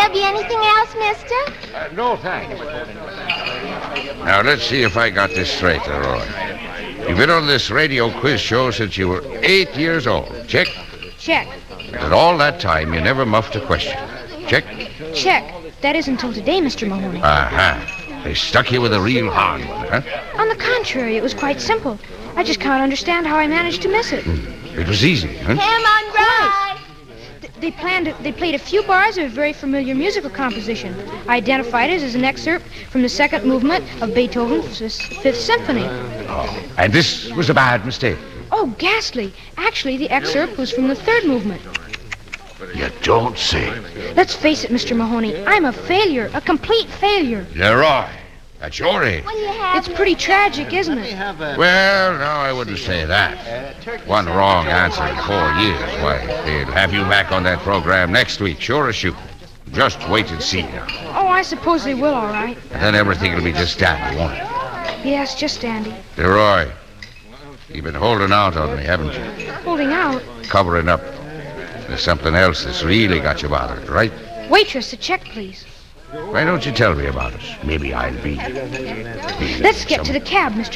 there be anything else, mister? No, thanks. Now, let's see if I got this straight, Leroy. You've been on this radio quiz show since you were 8 years old. Check. Check. And all that time, you never muffed a question. Check. Check. That is until today, Mr. Mahoney. Aha. They stuck you with a real hard one, huh? On the contrary, it was quite simple. I just can't understand how I managed to miss it. It was easy, huh? Ham on rye. They played a few bars of a very familiar musical composition. I identified it as an excerpt from the second movement of Beethoven's Fifth Symphony. Oh, and this was a bad mistake. Oh, ghastly. Actually, the excerpt was from the third movement. You don't say. Let's face it, Mr. Mahoney. I'm a failure, a complete failure. Leroy, that's your age. What do you have? It's pretty tragic, isn't it? Well, no, I wouldn't say that. One wrong answer in 4 years. Why, they'll have you back on that program next week, sure as shoot. Just wait and see now. Oh, I suppose they will, all right. And then everything will be just dandy, won't it? Yes, just dandy. Leroy, you've been holding out on me, haven't you? Holding out. Covering up. There's something else that's really got you bothered, right? Waitress, a check, please. Why don't you tell me about it? Maybe I'll be... Let's get to the cab, Mr.